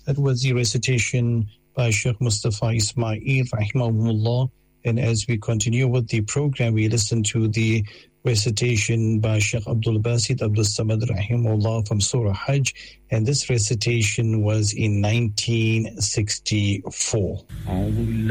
That was the recitation by Sheikh Mustafa Ismail, rahimahullah. And as we continue with the program, we listen to the recitation by Sheikh Abdul Basit Abdul Samad, rahimahullah, from Surah Hajj. And this recitation was in 1964.